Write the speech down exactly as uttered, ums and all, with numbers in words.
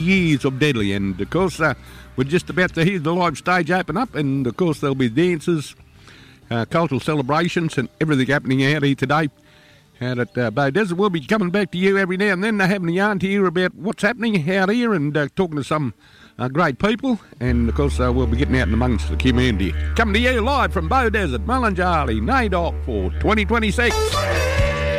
years of Deadly, and of course uh, we're just about to hear the live stage open up, and of course there'll be dances, uh, cultural celebrations and everything happening out here today out at uh, Bow Desert. We'll be coming back to you every now and then, uh, having a yarn to hear about what's happening out here and uh, talking to some uh, great people, and of course uh, we'll be getting out and amongst the community. Coming to you live from Bow Desert, Mullinjali, NAIDOC for twenty twenty-six.